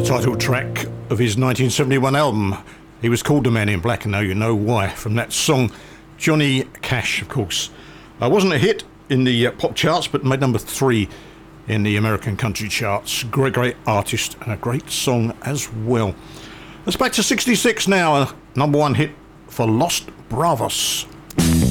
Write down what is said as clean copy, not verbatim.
title track of his 1971 album. He was called The Man in Black, and now you know why from that song. Johnny Cash, of course. Wasn't a hit in the pop charts, but made number 3 in the American country charts. Great artist and a great song as well. Let's back to 66 now. Number 1 hit for Los Bravos.